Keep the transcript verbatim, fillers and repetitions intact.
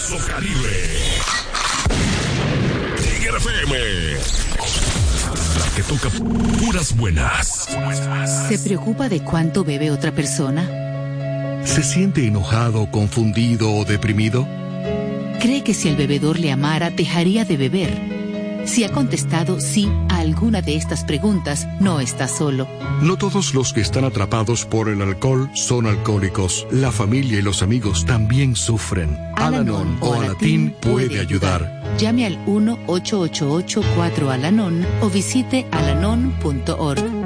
Brazo Caribe. Tiger F M. La que toca puras buenas. ¿Se preocupa de cuánto bebe otra persona? ¿Se siente enojado, confundido o deprimido? ¿Cree que si el bebedor le amara, dejaría de beber? Si ha contestado sí a alguna de estas preguntas, no está solo. No todos los que están atrapados por el alcohol son alcohólicos. La familia y los amigos también sufren. Al-Anon o Alatín puede ayudar. Llame al uno ocho ocho ocho cuatro Al-Anon o visite alanon punto org.